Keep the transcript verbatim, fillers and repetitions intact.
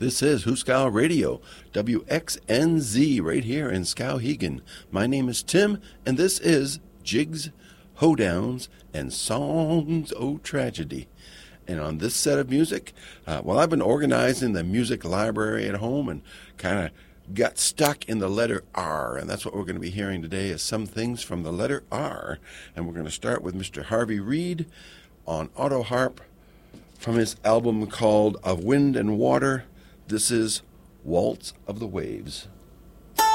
This is Hooskow Radio, W X N Z, right here in Skowhegan. My name is Tim, and this is Jigs, Hoedowns, and Songs O' Tragedy. And on this set of music, uh, well, I've been organizing the music library at home and kind of got stuck in the letter R, and that's what we're going to be hearing today is some things from the letter R. And we're going to start with Mister Harvey Reid on auto harp from his album called Of Wind and Water. This is Waltz of the Waves.